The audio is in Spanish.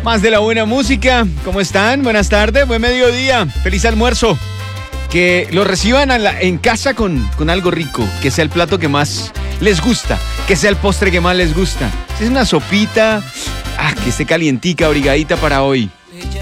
Más de la buena música. ¿Cómo están? Buenas tardes, buen mediodía. Feliz almuerzo. Que lo reciban en casa con algo rico. Que sea el plato que más les gusta. Que sea el postre que más les gusta. Si es una sopita, que esté calientica, abrigadita para hoy.